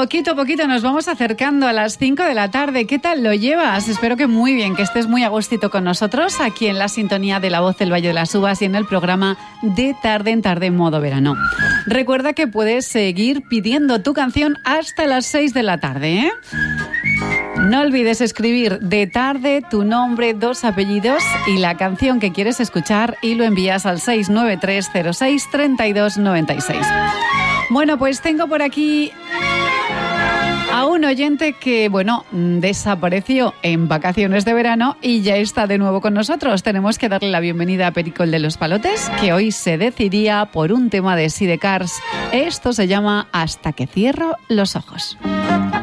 Poquito a poquito nos vamos acercando a las 5 de la tarde. ¿Qué tal lo llevas? Espero que muy bien, que estés muy a gustito con nosotros aquí en la sintonía de La Voz del Valle de las Uvas y en el programa De Tarde en Tarde en modo verano. Recuerda que puedes seguir pidiendo tu canción hasta las 6 de la tarde, ¿eh? No olvides escribir de tarde tu nombre, 2 apellidos y la canción que quieres escuchar y lo envías al 693063296. Bueno, pues tengo por aquí a un oyente que, desapareció en vacaciones de verano y ya está de nuevo con nosotros. Tenemos que darle la bienvenida a Perico el de los Palotes, que hoy se decidía por un tema de Sidecars. Esto se llama Hasta que cierro los ojos.